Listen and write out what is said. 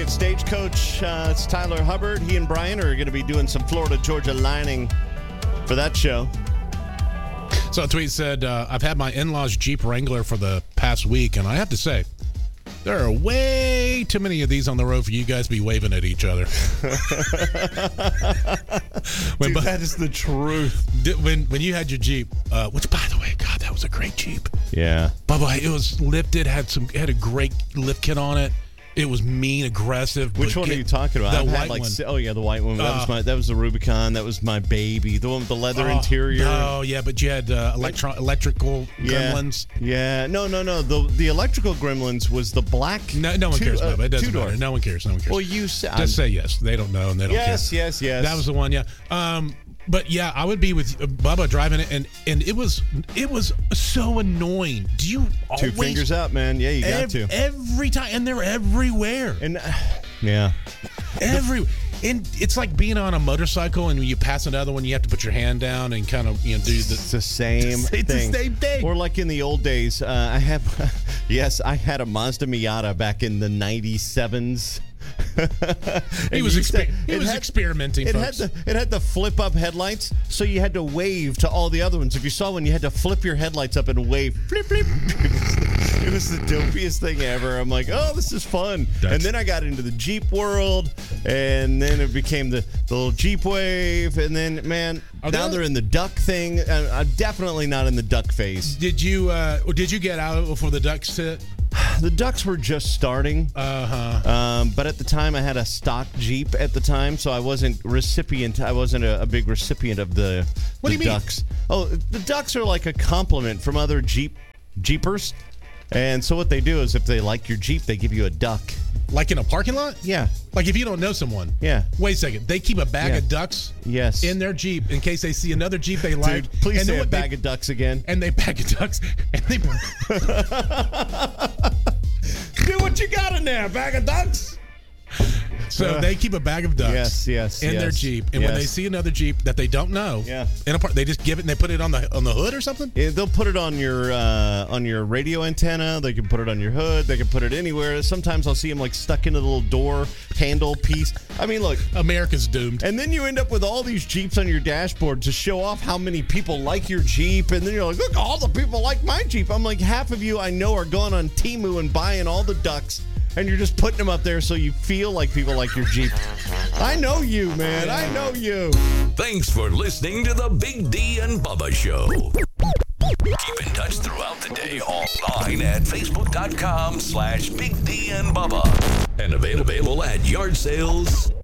at Stagecoach. It's Tyler Hubbard. He and Brian are going to be doing some Florida-Georgia lining for that show. So a tweet said, I've had my in-laws Jeep Wrangler for the past week, and I have to say, there are way too many of these on the road for you guys to be waving at each other. Dude, that is the truth. When you had your Jeep, which, by the way, God, that was a great Jeep. Yeah. Bubba, it was lifted, had a great lift kit on it. It was mean, aggressive. Which one are you talking about? The I've white had like, one. Oh, yeah, the white one. That was the Rubicon. That was my baby. The one with the leather interior. Oh, yeah, but you had electrical gremlins. Yeah. No. The electrical gremlins was the black. No one cares, Bubba. It doesn't matter. No one cares. Well, you said. Just say yes. They don't know, and they don't care. Yes. That was the one, yeah. But yeah, I would be with Bubba driving it, and it was so annoying. Do you always... Two fingers up, man. Yeah, you got to. Every time, and they're everywhere. And yeah. Everywhere. And it's like being on a motorcycle, and when you pass another one, you have to put your hand down and kind of do the... It's the same thing. It's the same thing. Or like in the old days, I had a Mazda Miata back in the 97s. He was experimenting, folks. It had the flip-up headlights, so you had to wave to all the other ones. If you saw one, you had to flip your headlights up and wave. Flip, flip. It was the dopiest thing ever. I'm like, oh, this is fun. And then I got into the Jeep world, and then it became the little Jeep Wave, and then, man, now they're in the duck thing. I'm definitely not in the duck phase. Did you get out before the ducks hit? The ducks were just starting. But at the time, I had a stock Jeep at the time, so I wasn't a big recipient of the ducks. Oh, the ducks are like a compliment from other Jeepers. And so what they do is if they like your Jeep, they give you a duck. Like in a parking lot? Yeah. Like if you don't know someone. Yeah. Wait a second. They keep a bag of ducks in their Jeep in case they see another Jeep they like. Dude, please say a bag of ducks again. And they bag of ducks. And they... Do what you got in there, bag of ducks. So they keep a bag of ducks in their Jeep, and when they see another Jeep that they don't know, they just give it and they put it on the hood or something. Yeah, they'll put it on your radio antenna. They can put it on your hood. They can put it anywhere. Sometimes I'll see them like stuck into the little door handle piece. I mean, look, America's doomed. And then you end up with all these Jeeps on your dashboard to show off how many people like your Jeep, and then you're like, look, all the people like my Jeep. I'm like, half of you I know are going on Temu and buying all the ducks. And you're just putting them up there so you feel like people like your Jeep. I know you, man. I know you. Thanks for listening to the Big D and Bubba Show. Keep in touch throughout the day online at Facebook.com/Big D and Bubba. And available at yard sales